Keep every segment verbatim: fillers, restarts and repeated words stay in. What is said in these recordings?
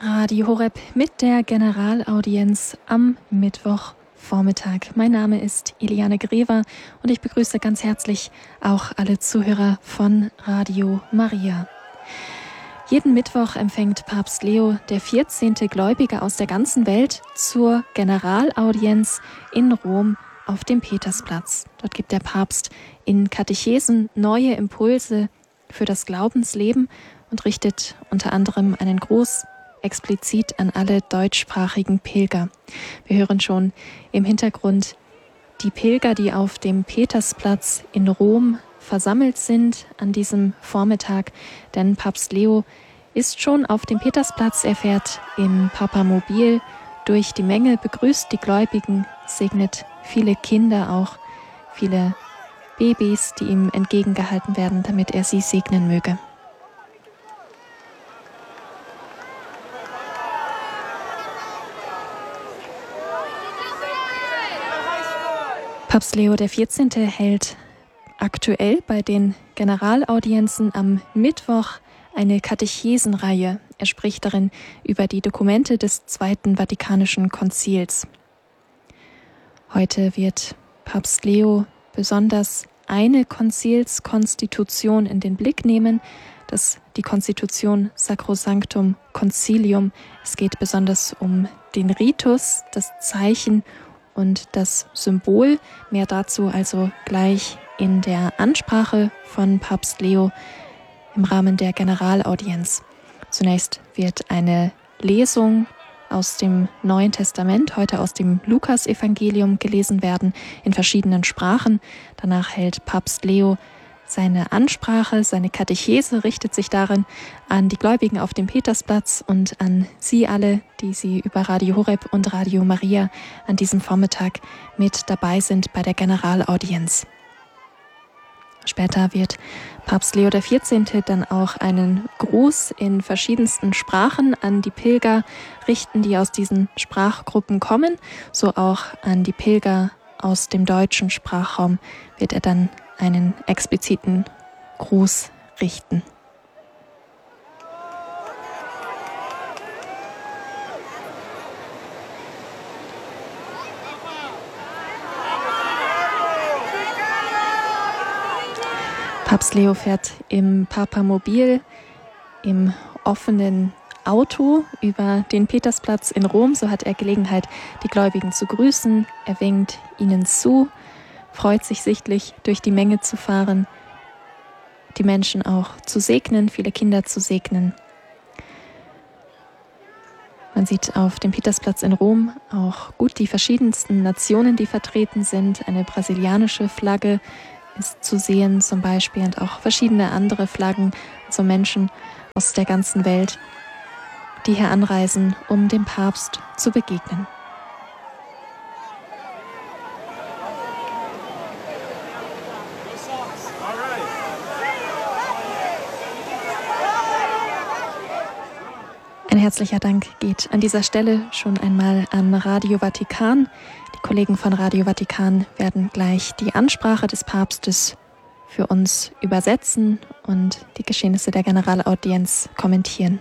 Radio Horeb mit der Generalaudienz am Mittwochvormittag. Mein Name ist Iliane Grever und ich begrüße ganz herzlich auch alle Zuhörer von Radio Maria. Jeden Mittwoch empfängt Papst Leo der vierzehnte Gläubige aus der ganzen Welt zur Generalaudienz in Rom auf dem Petersplatz. Dort gibt der Papst in Katechesen neue Impulse für das Glaubensleben und richtet unter anderem einen Gruß explizit an alle deutschsprachigen Pilger. Wir hören schon im Hintergrund die Pilger, die auf dem Petersplatz in Rom versammelt sind an diesem Vormittag, denn Papst Leo ist schon auf dem Petersplatz. Er fährt im Papamobil durch die Menge, begrüßt die Gläubigen, segnet viele Kinder, auch viele Babys, die ihm entgegengehalten werden, damit er sie segnen möge. Papst Leo der vierzehnte hält aktuell bei den Generalaudienzen am Mittwoch eine Katechesenreihe. Er spricht darin über die Dokumente des Zweiten Vatikanischen Konzils. Heute wird Papst Leo besonders eine Konzilskonstitution in den Blick nehmen, das die Konstitution Sacrosanctum Concilium. Es geht besonders um den Ritus, das Zeichen und das Symbol. Mehr dazu also gleich in der Ansprache von Papst Leo im Rahmen der Generalaudienz. Zunächst wird eine Lesung aus dem Neuen Testament, heute aus dem Lukasevangelium, gelesen werden in verschiedenen Sprachen. Danach hält Papst Leo seine Ansprache, seine Katechese, richtet sich darin an die Gläubigen auf dem Petersplatz und an Sie alle, die Sie über Radio Horeb und Radio Maria an diesem Vormittag mit dabei sind bei der Generalaudienz. Später wird Papst Leo der vierzehnte dann auch einen Gruß in verschiedensten Sprachen an die Pilger richten, die aus diesen Sprachgruppen kommen. So auch an die Pilger aus dem deutschen Sprachraum wird er dann einen expliziten Gruß richten. Papst Leo fährt im Papamobil, im offenen Auto über den Petersplatz in Rom. So hat er Gelegenheit, die Gläubigen zu grüßen. Er winkt ihnen zu, freut sich sichtlich, durch die Menge zu fahren, die Menschen auch zu segnen, viele Kinder zu segnen. Man sieht auf dem Petersplatz in Rom auch gut die verschiedensten Nationen, die vertreten sind. Eine brasilianische Flagge ist zu sehen zum Beispiel und auch verschiedene andere Flaggen, also Menschen aus der ganzen Welt, die hier anreisen, um dem Papst zu begegnen. Ein herzlicher Dank geht an dieser Stelle schon einmal an Radio Vatikan. Die Kollegen von Radio Vatikan werden gleich die Ansprache des Papstes für uns übersetzen und die Geschehnisse der Generalaudienz kommentieren.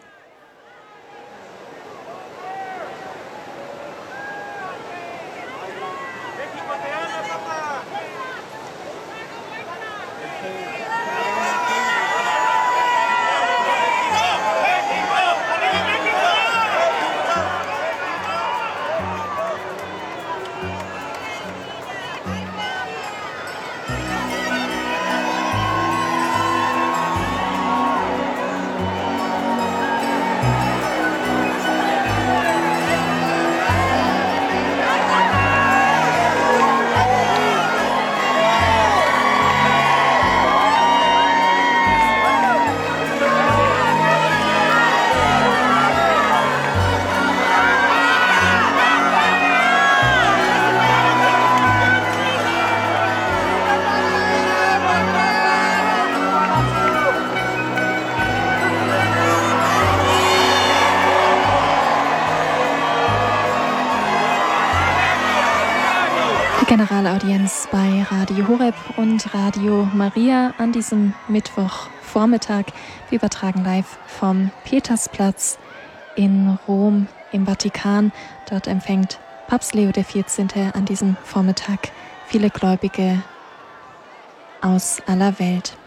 Generalaudienz bei Radio Horeb und Radio Maria an diesem Mittwochvormittag. Wir übertragen live vom Petersplatz in Rom, im Vatikan. Dort empfängt Papst Leo der vierzehnte. an diesem Vormittag viele Gläubige aus aller Welt.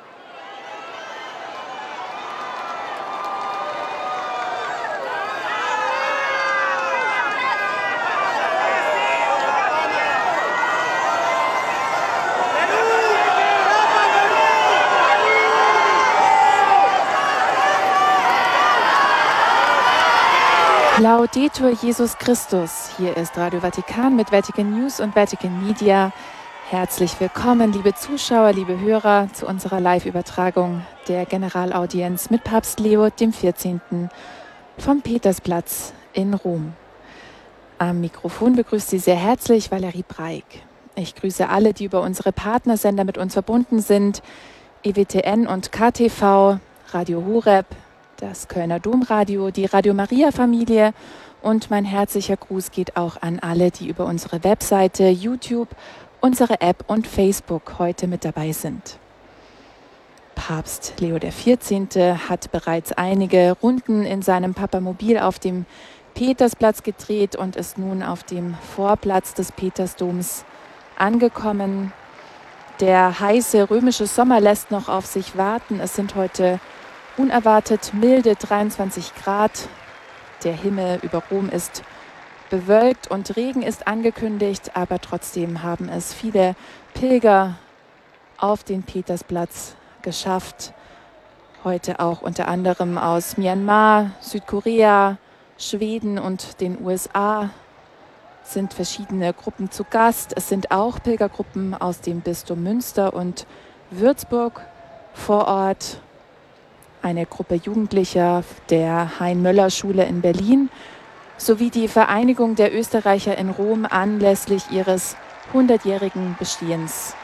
Laudetur Jesus Christus. Hier ist Radio Vatikan mit Vatican News und Vatican Media. Herzlich willkommen, liebe Zuschauer, liebe Hörer, zu unserer Live-Übertragung der Generalaudienz mit Papst Leo der vierzehnte. vom Petersplatz in Rom. Am Mikrofon begrüßt Sie sehr herzlich Valerie Breik. Ich grüße alle, die über unsere Partnersender mit uns verbunden sind, E W T N und K T V, Radio Horeb, das Kölner Domradio, die Radio Maria Familie, und mein herzlicher Gruß geht auch an alle, die über unsere Webseite, YouTube, unsere App und Facebook heute mit dabei sind. Papst Leo der vierzehnte. hat bereits einige Runden in seinem Papamobil auf dem Petersplatz gedreht und ist nun auf dem Vorplatz des Petersdoms angekommen. Der heiße römische Sommer lässt noch auf sich warten. Es sind heute unerwartet milde dreiundzwanzig Grad. Der Himmel über Rom ist bewölkt und Regen ist angekündigt, aber trotzdem haben es viele Pilger auf den Petersplatz geschafft. Heute auch unter anderem aus Myanmar, Südkorea, Schweden und den U S A sind verschiedene Gruppen zu Gast. Es sind auch Pilgergruppen aus dem Bistum Münster und Würzburg vor Ort. Eine Gruppe Jugendlicher der Hein-Möller-Schule in Berlin sowie die Vereinigung der Österreicher in Rom anlässlich ihres hundertjährigen Bestehens.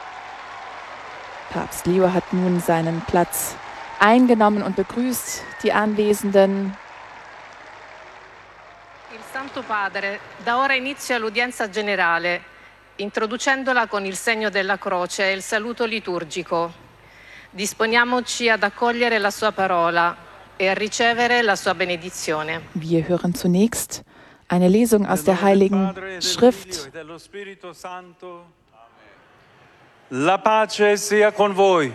Papst Leo hat nun seinen Platz eingenommen und begrüßt die Anwesenden. Il Santo Padre dà ora inizio all'udienza generale, introducendola con il segno della croce e il saluto liturgico. Disponiamoci ad accogliere la sua parola e a ricevere la sua benedizione. Wir hören zunächst eine Lesung aus der Heiligen Schrift. La pace sia con voi.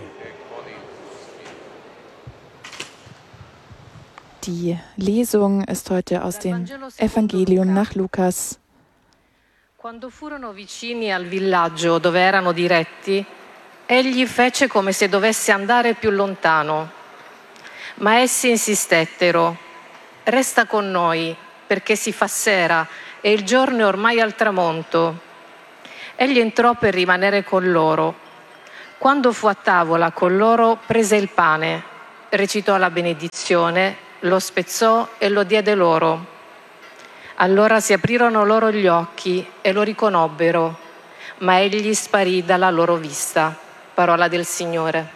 Die Lesung ist heute aus dem Evangelium nach Lukas. Quando furono vicini al villaggio dove erano diretti, egli fece come se dovesse andare più lontano. Ma essi insistettero: resta con noi, perché si fa sera e il giorno è ormai al tramonto. Egli entrò per rimanere con loro. Quando fu a tavola con loro, prese il pane, recitò la benedizione, lo spezzò e lo diede loro. Allora si aprirono loro gli occhi e lo riconobbero, ma egli sparì dalla loro vista. Parola del Signore.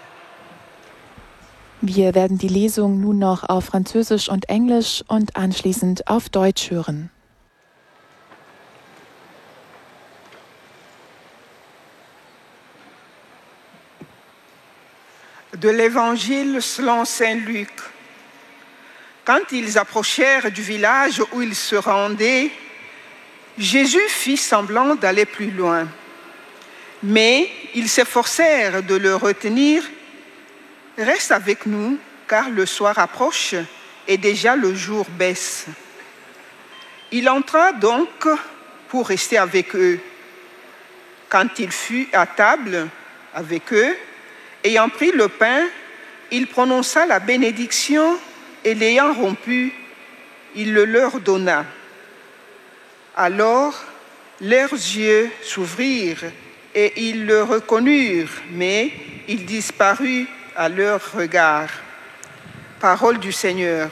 Wir werden die Lesung nun noch auf Französisch und Englisch und anschließend auf Deutsch hören. De l'Évangile selon Saint Luc. Quand ils approchèrent du village où ils se rendaient, Jésus fit semblant d'aller plus loin. Mais ils s'efforcèrent de le retenir. « Reste avec nous, car le soir approche et déjà le jour baisse. » Il entra donc pour rester avec eux. Quand il fut à table avec eux, ayant pris le pain, il prononça la bénédiction et l'ayant rompu, il le leur donna. Alors leurs yeux s'ouvrirent et ils le reconnurent, mais il disparut à leur regard. Parole du Seigneur.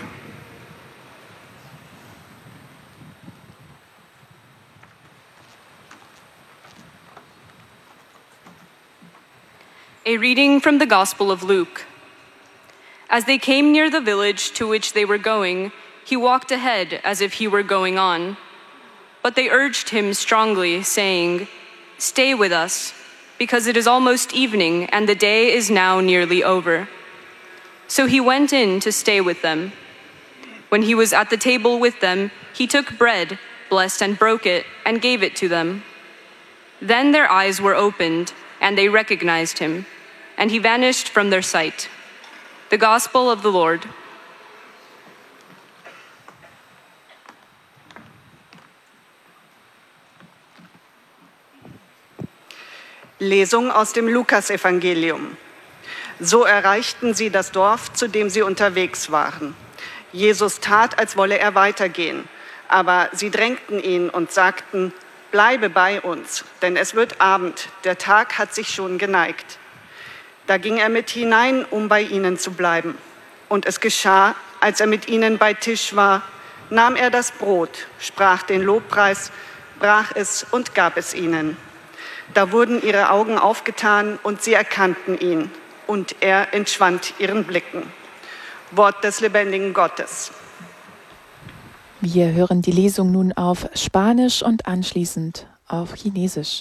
A reading from the Gospel of Luke. As they came near the village to which they were going, he walked ahead as if he were going on. But they urged him strongly, saying, "Stay with us, because it is almost evening and the day is now nearly over." So he went in to stay with them. When he was at the table with them, he took bread, blessed and broke it, and gave it to them. Then their eyes were opened, and they recognized him, and he vanished from their sight. The Gospel of the Lord. Lesung aus dem Lukasevangelium. So erreichten sie das Dorf, zu dem sie unterwegs waren. Jesus tat, als wolle er weitergehen, aber sie drängten ihn und sagten: Bleibe bei uns, denn es wird Abend, der Tag hat sich schon geneigt. Da ging er mit hinein, um bei ihnen zu bleiben. Und es geschah, als er mit ihnen bei Tisch war, nahm er das Brot, sprach den Lobpreis, brach es und gab es ihnen. Da wurden ihre Augen aufgetan und sie erkannten ihn, und er entschwand ihren Blicken. Wort des lebendigen Gottes. Wir hören die Lesung nun auf Spanisch und anschließend auf Chinesisch.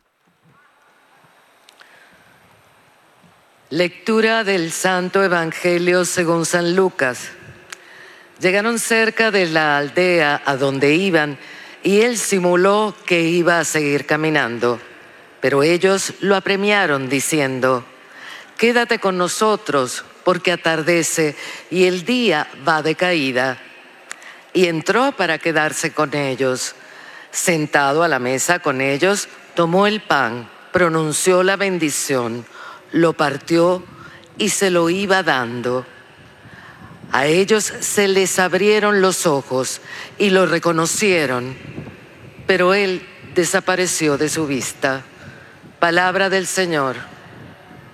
Lectura del Santo Evangelio según San Lucas. Llegaron cerca de la aldea a donde iban y él simuló que iba a seguir caminando. Pero ellos lo apremiaron diciendo: Quédate con nosotros, porque atardece y el día va de caída. Y entró para quedarse con ellos. Sentado a la mesa con ellos, tomó el pan, pronunció la bendición, lo partió y se lo iba dando. A ellos se les abrieron los ojos y lo reconocieron, pero él desapareció de su vista. Palabra del Señor.